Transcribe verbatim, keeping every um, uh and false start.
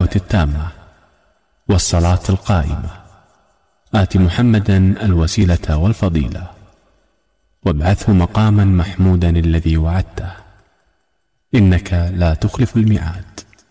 الدعوة التامة والصلاة القائمة آت محمدا الوسيلة والفضيلة وابعثه مقاما محمودا الذي وعدته إنك لا تخلف الميعاد.